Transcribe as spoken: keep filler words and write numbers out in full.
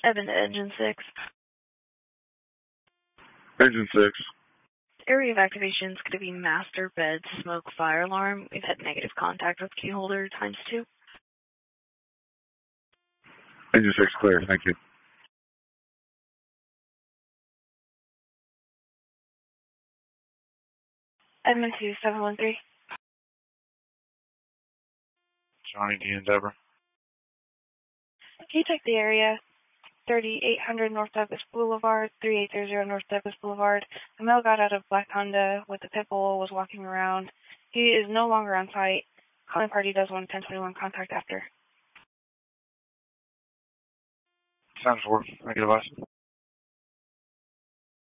Evan to Engine six. Engine six. Area of activation is going to be master bed smoke fire alarm. We've had negative contact with key holder times two. Engine six clear, thank you. Edmund two seven one three. Johnny D. Endeavor. Can you check the area? thirty-eight hundred North Douglas Boulevard, thirty-eight thirty North Douglas Boulevard. A male got out of Black Honda with a pit bull, was walking around. He is no longer on site. Calling party does want ten twenty-one contact after. Sounds work. Negative advice.